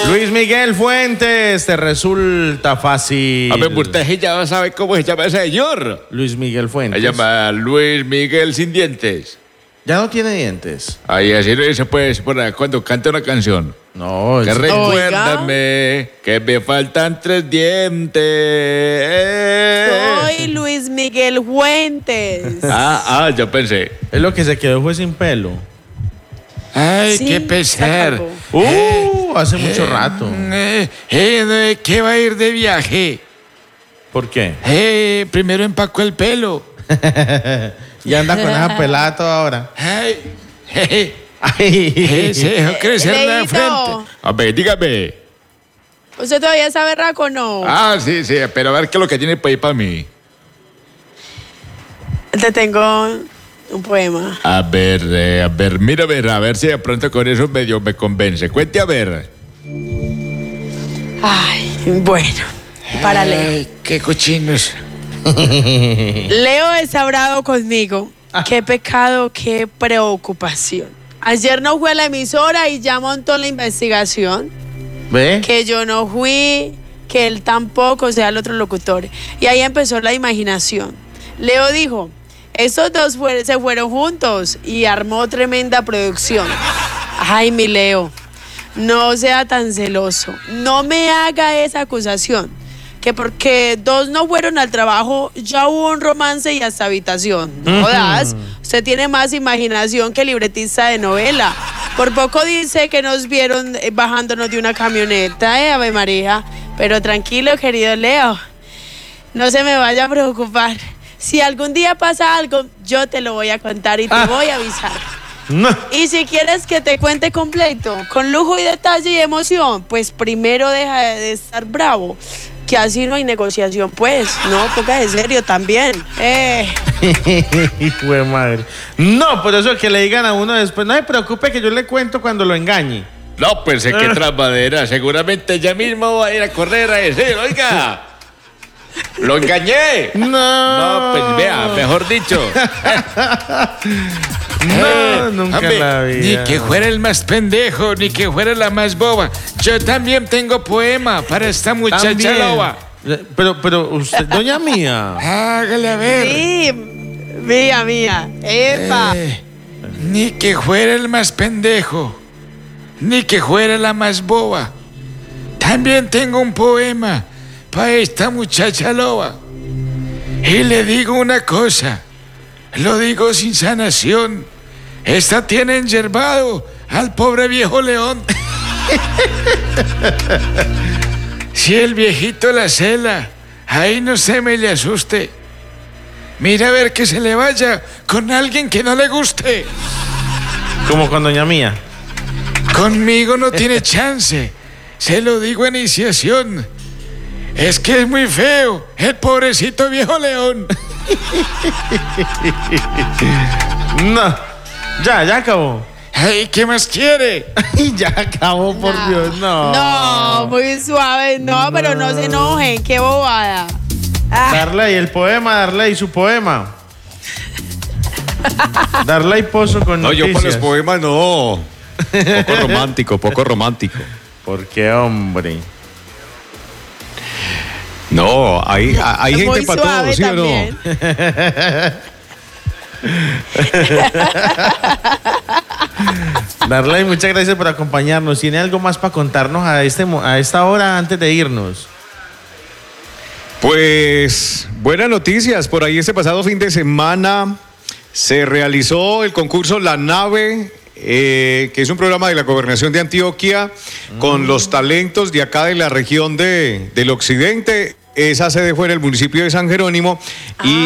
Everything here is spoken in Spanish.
Luis Miguel Fuentes, te resulta fácil. A ver, usted ya sabe cómo se llama ese señor. Luis Miguel Fuentes. Se llama Luis Miguel sin dientes. Ya no tiene dientes. Ahí así lo dice pues cuando canta una canción. No, Que recuérdame que me faltan 3 dientes. Soy Luis Miguel Fuentes. Yo pensé. es lo que se quedó fue sin pelo. Ay, Sí, qué pesar. Hace mucho rato. ¿Qué va a ir de viaje? ¿Por qué? Primero empacó el pelo. Y anda con esa pelada toda ahora. Se dejó crecer la Leito. frente. A ver, dígame. ¿Usted todavía está berraco o no? Sí, pero a ver qué es lo que tiene para ir para mí. Te tengo un poema. A ver, mira, a ver si de pronto con eso medio me convence. Cuente a ver. Ay, bueno, para Leo. Ay, qué cochinos. Leo está bravo conmigo. Qué pecado, qué preocupación. Ayer no fue a la emisora y ya montó la investigación. ¿Ve? Que yo no fui, que él tampoco, sea el otro locutor. Y ahí empezó la imaginación. Leo dijo, estos dos se fueron juntos y armó tremenda producción. Ay, mi Leo, no sea tan celoso. No me haga esa acusación. Que porque dos no fueron al trabajo, ya hubo un romance y hasta habitación. No jodas, usted tiene más imaginación que libretista de novela. Por poco dice que nos vieron bajándonos de una camioneta, Ave María. Pero tranquilo, querido Leo, no se me vaya a preocupar. Si algún día pasa algo, yo te lo voy a contar y te voy a avisar. No. Y si quieres que te cuente completo, con lujo y detalle y emoción, pues primero deja de estar bravo. Que así no hay negociación, pues. No, póngase serio también. Hijo de madre. No, por eso que le digan a uno después, no se preocupe que yo le cuento cuando lo engañe. No, pues qué trasmadera. Seguramente ya mismo va a ir a correr a decir, oiga, lo engañé. No, pues vea, mejor dicho. No, nunca hombre, en la vida. Ni que fuera el más pendejo, ni que fuera la más boba. Yo también tengo poema para esta muchacha También. loba. Pero usted, doña mía. Hágale a ver. Sí, mía. Epa. Ni que fuera el más pendejo, ni que fuera la más boba. También tengo un poema para esta muchacha loba. Y le digo una cosa, lo digo sin sanación. Esta tiene enyerbado al pobre viejo león. Si el viejito la cela, ahí no se me le asuste. Mira a ver que se le vaya con alguien que no le guste. Como con doña mía. Conmigo no tiene chance. Se lo digo a iniciación. Es que es muy feo el pobrecito viejo león. No. Ya acabó. Ay, ¿qué más quiere? Ya acabó, por Dios, no. No, muy suave. No, pero no se enojen. Qué bobada. Darley, el poema, Darley, su poema. Darley Pozo con No, noticias. yo por los poemas no. Poco romántico. ¿Por qué, hombre? No, hay gente Muy para suave todo, ¿sí o no? también. Darley, muchas gracias por acompañarnos. ¿Tiene algo más para contarnos a esta hora antes de irnos? Pues buenas noticias. Por ahí este pasado fin de semana se realizó el concurso La Nave, que es un programa de la Gobernación de Antioquia con los talentos de acá de la región del occidente. Esa sede fue en el municipio de San Jerónimo. Y